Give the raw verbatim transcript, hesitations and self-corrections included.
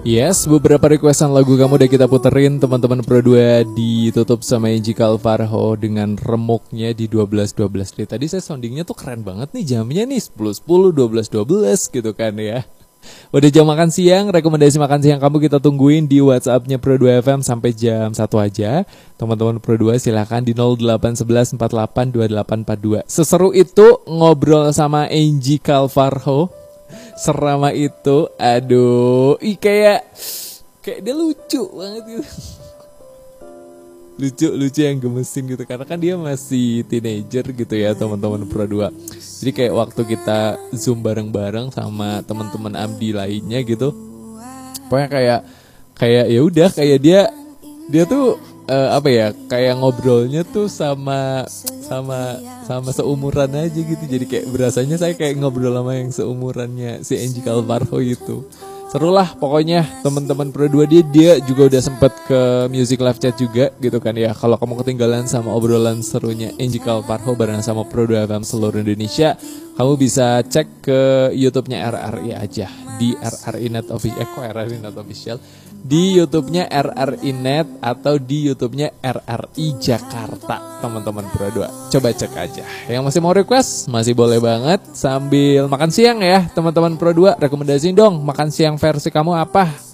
Yes, beberapa requestan lagu kamu udah kita puterin teman-teman Pro dua, ditutup sama Enji Calvarho dengan remuknya di dua belas dua belas nih. Tadi saya soundingnya tuh keren banget nih, jamnya nih sepuluh sepuluh, dua belas dua belas gitu kan ya. Udah jam makan siang, rekomendasi makan siang kamu kita tungguin di WhatsAppnya Pro dua F M sampai jam satu aja. Teman-teman Pro dua silahkan di nol delapan satu satu empat delapan dua delapan empat dua. Seseru itu ngobrol sama Enji Calvarho. Serama itu, aduh, ih kayak kayak dia lucu banget gitu. Lucu-lucu yang gemesin gitu, karena kan dia masih teenager gitu ya teman-teman Pro dua. Jadi kayak waktu kita Zoom bareng-bareng sama teman-teman Amdi lainnya gitu. Pokoknya kayak kayak ya udah kayak dia dia tuh uh, apa ya, kayak ngobrolnya tuh sama sama sama seumuran aja gitu. Jadi kayak berasanya saya kayak ngobrol sama yang seumurannya si Enji Calvarho itu. Seru lah pokoknya teman-teman Pro dua. Dia dia juga udah sempet ke Music Live Chat juga gitu kan ya. Kalau kamu ketinggalan sama obrolan serunya Enji Calvarho bareng sama Pro dua F M seluruh Indonesia, kamu bisa cek ke YouTube-nya R R I aja di R R I Net Official. Eh kok R R I Net Official? Di YouTube-nya R R I Net atau di YouTube-nya R R I Jakarta, teman-teman Pro dua. Coba cek aja. Yang masih mau request masih boleh banget sambil makan siang ya, teman-teman Pro dua. Rekomendasiin dong makan siang versi kamu apa?